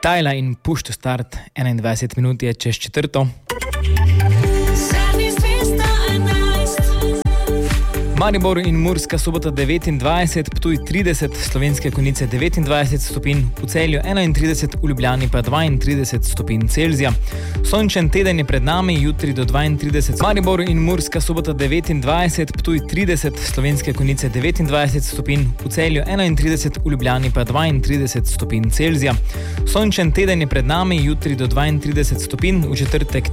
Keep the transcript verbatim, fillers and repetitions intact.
Tajla in Push to Start, enaindvajset minut je čez četrto. Maribor in Murska Sobota devetindvajset, Ptuj trideset, Slovenske Konjice devetindvajset stopinj, v Celju enaintrideset, v Ljubljani pa dvaintrideset stopinj Celzija. Sončen teden je pred nami, jutri do dvaintrideset. Maribor in Murska Sobota devetindvajset, Ptuj trideset, Slovenske Konjice devetindvajset stopinj, v Celju enaintrideset, v Ljubljani pa dvaintrideset stopinj Celzija. Sončen teden je pred nami, jutri do dvaintrideset stopinj, v četrtek